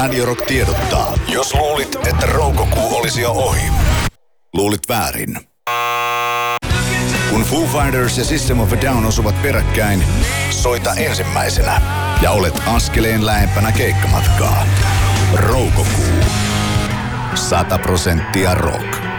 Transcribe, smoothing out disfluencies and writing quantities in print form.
Radio Rock tiedottaa. Jos luulit, että roukokuu olisi jo ohi, luulit väärin. Kun Foo Fighters ja System of a Down osuvat peräkkäin, soita ensimmäisenä ja olet askeleen lähempänä keikkamatkaa. Roukokuu. 100% rock.